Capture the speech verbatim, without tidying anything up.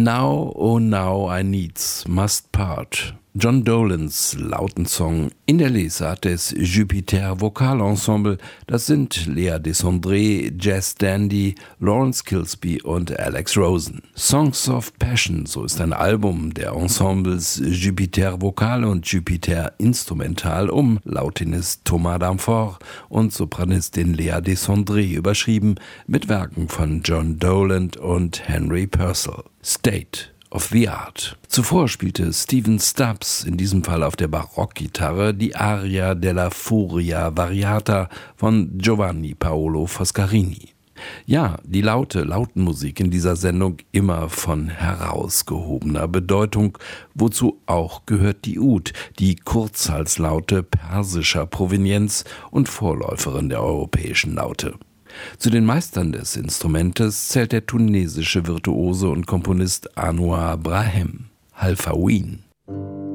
Now, oh now I needs must part. John Dolans lauten Song in der Lesart des Jupiter Vokalensemble. Das sind Lea Desandré, Jazz Dandy, Lawrence Kilsby und Alex Rosen. Songs of Passion, so ist ein Album der Ensembles Jupiter Vokal und Jupiter Instrumental um Lautinist Thomas Danforth und Sopranistin Lea Desandré überschrieben mit Werken von John Dolan und Henry Purcell. State of the Art. Zuvor spielte Stephen Stubbs, in diesem Fall auf der Barockgitarre, die Aria della Furia Variata von Giovanni Paolo Foscarini. Ja, die laute Lautenmusik in dieser Sendung immer von herausgehobener Bedeutung, wozu auch gehört die Ud, die Kurzhalslaute persischer Provenienz und Vorläuferin der europäischen Laute. Zu den Meistern des Instrumentes zählt der tunesische Virtuose und Komponist Anouar Brahem Halfawin.